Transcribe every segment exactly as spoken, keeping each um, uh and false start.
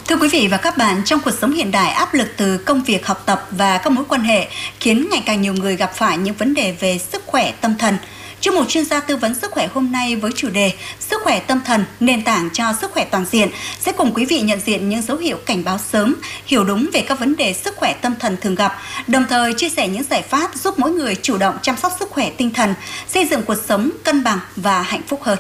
Thưa quý vị và các bạn, trong cuộc sống hiện đại, áp lực từ công việc, học tập và các mối quan hệ khiến ngày càng nhiều người gặp phải những vấn đề về sức khỏe tâm thần. Chuyên mục chuyên gia tư vấn sức khỏe hôm nay với chủ đề Sức khỏe tâm thần, nền tảng cho sức khỏe toàn diện sẽ cùng quý vị nhận diện những dấu hiệu cảnh báo sớm, hiểu đúng về các vấn đề sức khỏe tâm thần thường gặp, đồng thời chia sẻ những giải pháp giúp mỗi người chủ động chăm sóc sức khỏe tinh thần, xây dựng cuộc sống cân bằng và hạnh phúc hơn.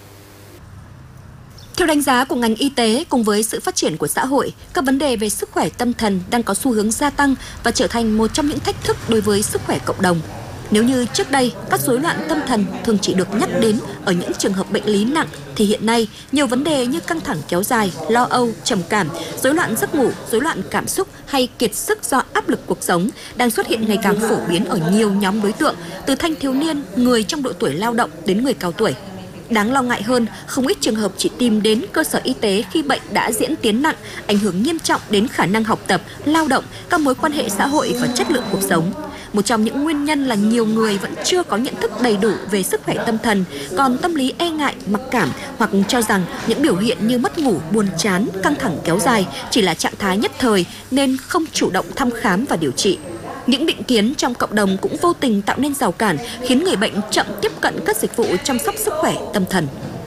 Theo đánh giá của ngành y tế, cùng với sự phát triển của xã hội, các vấn đề về sức khỏe tâm thần đang có xu hướng gia tăng và trở thành một trong những thách thức đối với sức khỏe cộng đồng. Nếu như trước đây, các rối loạn tâm thần thường chỉ được nhắc đến ở những trường hợp bệnh lý nặng, thì hiện nay, nhiều vấn đề như căng thẳng kéo dài, lo âu, trầm cảm, rối loạn giấc ngủ, rối loạn cảm xúc hay kiệt sức do áp lực cuộc sống đang xuất hiện ngày càng phổ biến ở nhiều nhóm đối tượng, từ thanh thiếu niên, người trong độ tuổi lao động đến người cao tuổi. Đáng lo ngại hơn, không ít trường hợp chỉ tìm đến cơ sở y tế khi bệnh đã diễn tiến nặng, ảnh hưởng nghiêm trọng đến khả năng học tập, lao động, các mối quan hệ xã hội và chất lượng cuộc sống. Một trong những nguyên nhân là nhiều người vẫn chưa có nhận thức đầy đủ về sức khỏe tâm thần, còn tâm lý e ngại, mặc cảm hoặc cho rằng những biểu hiện như mất ngủ, buồn chán, căng thẳng kéo dài chỉ là trạng thái nhất thời nên không chủ động thăm khám và điều trị. Những định kiến trong cộng đồng cũng vô tình tạo nên rào cản, khiến người bệnh chậm tiếp cận các dịch vụ chăm sóc sức khỏe tâm thần.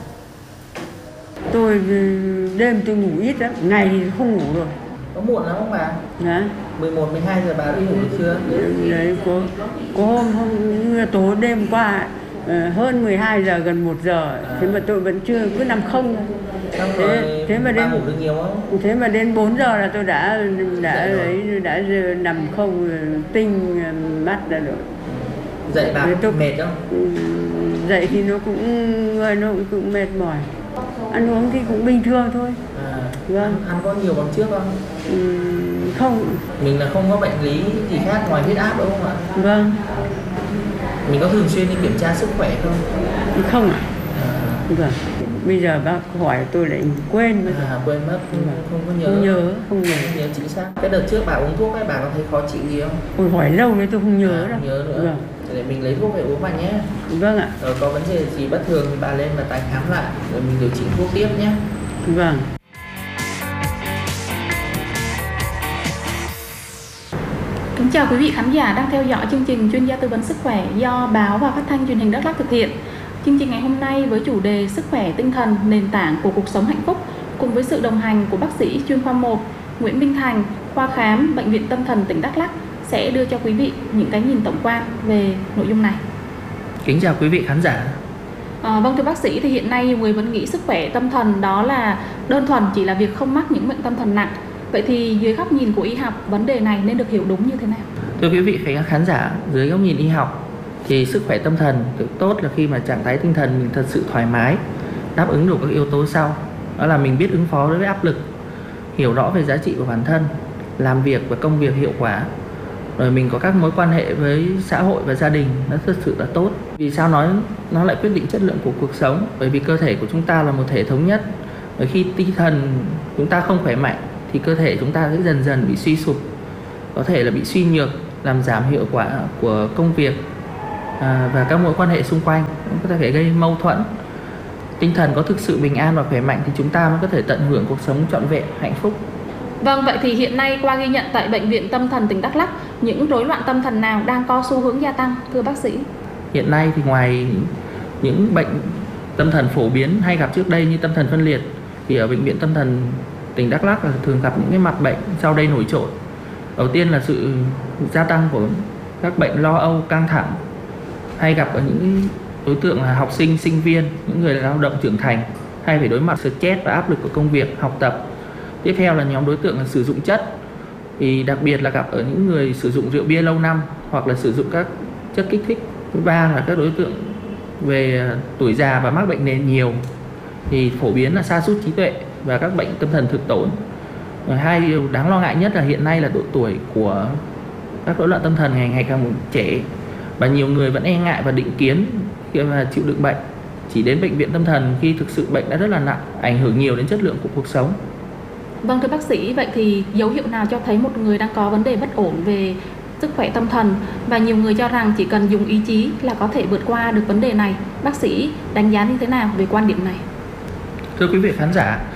Tôi đêm tôi ngủ ít lắm, ngày thì không ngủ rồi. Có muộn lắm không bà? Đấy. mười một, mười hai giờ bà đi ngủ được chưa? Đấy, có, có hôm, hôm tối đêm qua hơn mười hai giờ, gần một giờ, à. Thế mà tôi vẫn chưa, cứ nằm không. Thế, thế mà đến ngủ được nhiều không? Thế mà đến bốn giờ là tôi đã đã lấy đã, đã nằm không, tinh mắt ra rồi. Dậy bà tôi, mệt không? Dậy thì nó cũng người nó cũng, cũng mệt mỏi. Ăn uống thì cũng bình thường thôi. À, vâng. Ăn, ăn có nhiều bằng trước không? Ừ, không. Mình là không có bệnh lý gì khác ngoài huyết áp đúng không ạ? Vâng. Mình có thường xuyên đi kiểm tra sức khỏe không? Không ạ. À. Vâng. Bây giờ bác hỏi tôi lại quên mất. À, quên mất, không, không có nhớ. Không nhớ, không nhớ. Không nhớ chính xác. Cái đợt trước bà uống thuốc ấy, bà có thấy khó chịu gì không? Ôi hỏi lâu đấy tôi không nhớ à, đâu. Không nhớ nữa. Vâng. Để mình lấy thuốc về uống vào nhé. Vâng ạ. Rồi có vấn đề gì bất thường thì bà lên và tái khám lại, rồi mình điều trị thuốc tiếp nhé. Vâng. Kính chào quý vị khán giả đang theo dõi chương trình chuyên gia tư vấn sức khỏe do Báo và Phát thanh Truyền hình Đắk Lắk thực hiện. Chương trình ngày hôm nay với chủ đề Sức khỏe tinh thần, nền tảng của cuộc sống hạnh phúc, cùng với sự đồng hành của bác sĩ chuyên khoa một Nguyễn Minh Thành, khoa khám Bệnh viện Tâm thần tỉnh Đắk Lắk sẽ đưa cho quý vị những cái nhìn tổng quan về nội dung này. Kính chào quý vị khán giả. À, vâng thưa bác sĩ, thì hiện nay nhiều người vẫn nghĩ sức khỏe tâm thần đó là đơn thuần chỉ là việc không mắc những bệnh tâm thần nặng. Vậy thì dưới góc nhìn của y học, vấn đề này nên được hiểu đúng như thế nào? Thưa quý vị khán giả, dưới góc nhìn y học thì sức khỏe tâm thần được tốt là khi mà trạng thái tinh thần mình thật sự thoải mái, đáp ứng đủ các yếu tố sau. Đó là mình biết ứng phó đối với áp lực, hiểu rõ về giá trị của bản thân, làm việc và công việc hiệu quả, rồi mình có các mối quan hệ với xã hội và gia đình nó thật sự là tốt. Vì sao nói nó lại quyết định chất lượng của cuộc sống? Bởi vì cơ thể của chúng ta là một thể thống nhất. Bởi khi tinh thần chúng ta không khỏe mạnh thì cơ thể chúng ta sẽ dần dần bị suy sụp, có thể là bị suy nhược, làm giảm hiệu quả của công việc à, và các mối quan hệ xung quanh, cũng có thể gây mâu thuẫn. Tinh thần có thực sự bình an và khỏe mạnh thì chúng ta mới có thể tận hưởng cuộc sống trọn vẹn, hạnh phúc. Vâng, vậy thì hiện nay qua ghi nhận tại Bệnh viện Tâm thần tỉnh Đắk Lắk, những rối loạn tâm thần nào đang có xu hướng gia tăng, thưa bác sĩ? Hiện nay thì ngoài những bệnh tâm thần phổ biến hay gặp trước đây như tâm thần phân liệt, thì ở Bệnh viện Tâm thần tỉnh Đắk Lắk là thường gặp những cái mặt bệnh sau đây nổi trội. Đầu tiên là sự gia tăng của các bệnh lo âu, căng thẳng, hay gặp ở những đối tượng là học sinh, sinh viên, những người lao động trưởng thành hay phải đối mặt stress và áp lực của công việc, học tập. Tiếp theo là nhóm đối tượng là sử dụng chất, thì đặc biệt là gặp ở những người sử dụng rượu bia lâu năm hoặc là sử dụng các chất kích thích. Thứ ba là các đối tượng về tuổi già và mắc bệnh nền nhiều, thì phổ biến là sa sút trí tuệ và các bệnh tâm thần thực tổn. Hai điều đáng lo ngại nhất là hiện nay là độ tuổi của các rối loạn tâm thần ngày ngày càng trẻ, và nhiều người vẫn e ngại và định kiến khi mà chịu đựng bệnh, chỉ đến bệnh viện tâm thần khi thực sự bệnh đã rất là nặng, ảnh hưởng nhiều đến chất lượng của cuộc sống. Vâng thưa bác sĩ, vậy thì dấu hiệu nào cho thấy một người đang có vấn đề bất ổn về sức khỏe tâm thần, và nhiều người cho rằng chỉ cần dùng ý chí là có thể vượt qua được vấn đề này? Bác sĩ đánh giá như thế nào về quan điểm này? Thưa quý vị khán giả,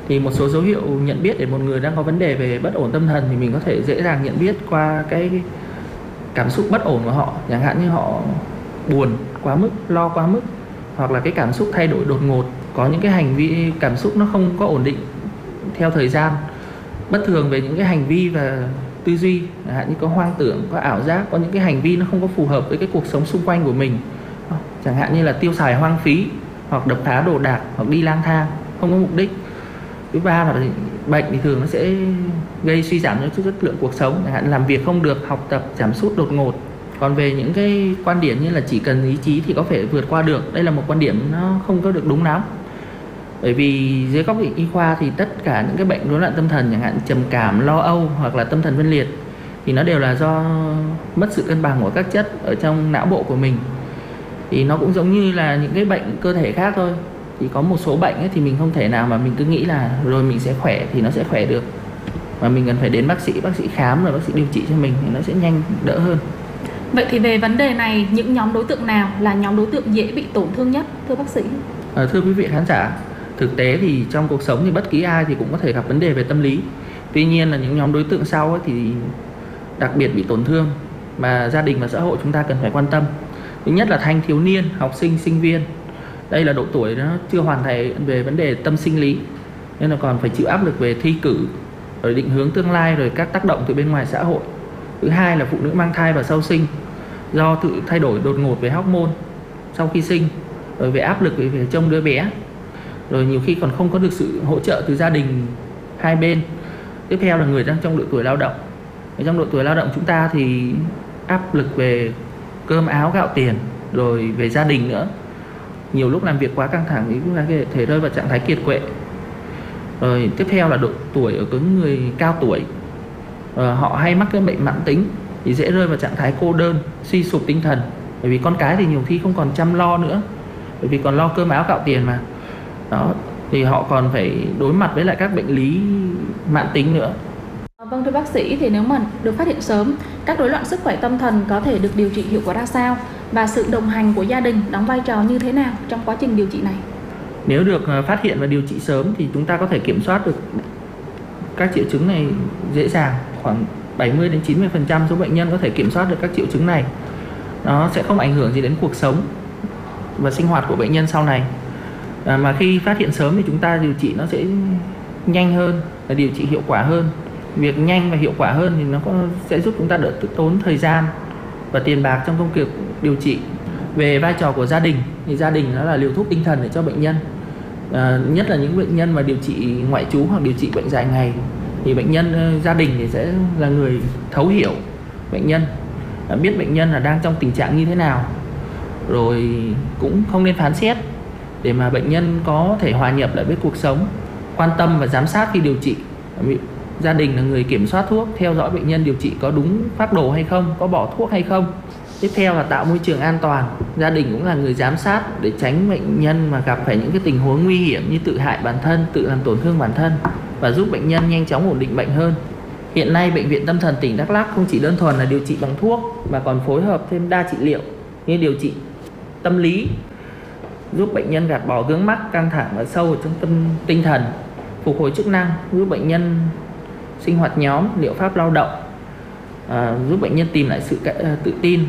Thì một số dấu hiệu nhận biết để một người đang có vấn đề về bất ổn tâm thần thì mình có thể dễ dàng nhận biết qua cái cảm xúc bất ổn của họ, chẳng hạn như họ buồn quá mức, lo quá mức, hoặc là cái cảm xúc thay đổi đột ngột, có những cái hành vi cảm xúc nó không có ổn định theo thời gian, bất thường về những cái hành vi và tư duy, chẳng hạn như có hoang tưởng, có ảo giác, có những cái hành vi nó không có phù hợp với cái cuộc sống xung quanh của mình, chẳng hạn như là tiêu xài hoang phí, hoặc đập phá đồ đạc, hoặc đi lang thang không có mục đích. Thứ ba là bệnh thì thường nó sẽ gây suy giảm cho chất lượng cuộc sống, chẳng hạn làm việc không được, học tập giảm sút đột ngột. Còn về những cái quan điểm như là chỉ cần ý chí thì có thể vượt qua được, đây là một quan điểm nó không có được đúng lắm. Bởi vì dưới góc độ y khoa thì tất cả những cái bệnh rối loạn tâm thần, chẳng hạn trầm cảm, lo âu hoặc là tâm thần phân liệt, thì nó đều là do mất sự cân bằng của các chất ở trong não bộ của mình. Thì nó cũng giống như là những cái bệnh cơ thể khác thôi. Thì có một số bệnh ấy thì mình không thể nào mà mình cứ nghĩ là rồi mình sẽ khỏe thì nó sẽ khỏe được, mà mình cần phải đến bác sĩ, bác sĩ khám rồi bác sĩ điều trị cho mình thì nó sẽ nhanh đỡ hơn. Vậy thì về vấn đề này, những nhóm đối tượng nào là nhóm đối tượng dễ bị tổn thương nhất, thưa bác sĩ? À, thưa quý vị khán giả, thực tế thì trong cuộc sống thì bất kỳ ai thì cũng có thể gặp vấn đề về tâm lý. Tuy nhiên là những nhóm đối tượng sau ấy thì đặc biệt bị tổn thương mà gia đình và xã hội chúng ta cần phải quan tâm. Thứ nhất là thanh thiếu niên, học sinh, sinh viên. Đây là độ tuổi nó chưa hoàn thành về vấn đề tâm sinh lý, nên là còn phải chịu áp lực về thi cử, rồi định hướng tương lai, rồi các tác động từ bên ngoài xã hội. Thứ hai là phụ nữ mang thai và sau sinh, do tự thay đổi đột ngột về hormone sau khi sinh, rồi về áp lực về việc trông đứa bé, rồi nhiều khi còn không có được sự hỗ trợ từ gia đình hai bên. Tiếp theo là người đang trong độ tuổi lao động. Ở trong độ tuổi lao động chúng ta thì áp lực về cơm áo gạo tiền, rồi về gia đình nữa. Nhiều lúc làm việc quá căng thẳng thì cũng là cái thể rơi vào trạng thái kiệt quệ. Rồi tiếp theo là độ tuổi ở cái người cao tuổi, ờ, họ hay mắc cái bệnh mãn tính thì dễ rơi vào trạng thái cô đơn, suy sụp tinh thần. Bởi vì con cái thì nhiều khi không còn chăm lo nữa, bởi vì còn lo cơm áo gạo tiền mà. Đó, thì họ còn phải đối mặt với lại các bệnh lý mãn tính nữa. Vâng, thưa bác sĩ, thì nếu mà được phát hiện sớm, các rối loạn sức khỏe tâm thần có thể được điều trị hiệu quả ra sao? Và sự đồng hành của gia đình đóng vai trò như thế nào trong quá trình điều trị này? Nếu được phát hiện và điều trị sớm thì chúng ta có thể kiểm soát được các triệu chứng này dễ dàng. Khoảng bảy mươi đến chín mươi phần trăm số bệnh nhân có thể kiểm soát được các triệu chứng này. Nó sẽ không ảnh hưởng gì đến cuộc sống và sinh hoạt của bệnh nhân sau này. À, mà khi phát hiện sớm thì chúng ta điều trị nó sẽ nhanh hơn và điều trị hiệu quả hơn. Việc nhanh và hiệu quả hơn thì nó có, sẽ giúp chúng ta đỡ tốn thời gian và tiền bạc trong công việc điều trị. Về vai trò của gia đình thì gia đình nó là liều thuốc tinh thần để cho bệnh nhân, à, nhất là những bệnh nhân mà điều trị ngoại trú hoặc điều trị bệnh dài ngày thì bệnh nhân, gia đình thì sẽ là người thấu hiểu bệnh nhân, biết bệnh nhân là đang trong tình trạng như thế nào, rồi cũng không nên phán xét để mà bệnh nhân có thể hòa nhập lại với cuộc sống, quan tâm và giám sát khi điều trị. Gia đình là người kiểm soát thuốc, theo dõi bệnh nhân điều trị có đúng phác đồ hay không, có bỏ thuốc hay không. Tiếp theo là tạo môi trường an toàn. Gia đình cũng là người giám sát để tránh bệnh nhân mà gặp phải những cái tình huống nguy hiểm như tự hại bản thân, tự làm tổn thương bản thân, và giúp bệnh nhân nhanh chóng ổn định bệnh hơn. Hiện nay Bệnh viện Tâm thần tỉnh Đắk Lắk không chỉ đơn thuần là điều trị bằng thuốc mà còn phối hợp thêm đa trị liệu như điều trị tâm lý, giúp bệnh nhân gạt bỏ vướng mắc căng thẳng và sâu ở trong tâm tinh thần, phục hồi chức năng, giúp bệnh nhân sinh hoạt nhóm, liệu pháp lao động, à, giúp bệnh nhân tìm lại sự tự tin